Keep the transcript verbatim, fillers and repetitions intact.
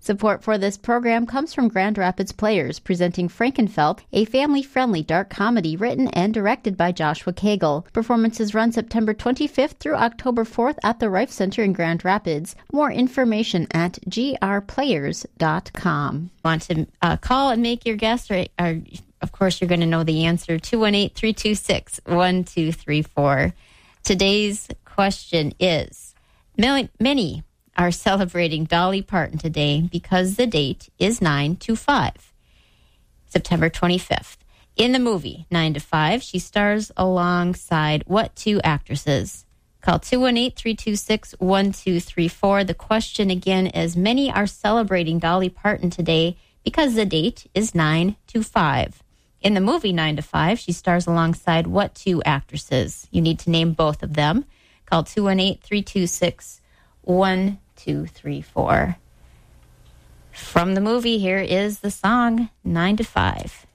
Support for this program comes from Grand Rapids Players, presenting Frankenfeld, a family-friendly dark comedy written and directed by Joshua Cagle. Performances run September twenty-fifth through October fourth at the Rife Center in Grand Rapids. More information at g r players dot com. Want to uh, call and make your guess, or, or of course you're going to know the answer, two one eight, three two six, one two three four. Today's question is, many are celebrating Dolly Parton today because the date is nine to five, September twenty-fifth. In the movie nine to five, she stars alongside what two actresses? Call two one eight, three two six, one two three four. The question again is, many are celebrating Dolly Parton today because the date is nine to five. In the movie nine to five, she stars alongside what two actresses? You need to name both of them. Call two one eight, three two six, one two three four. From the movie, here is the song nine to five.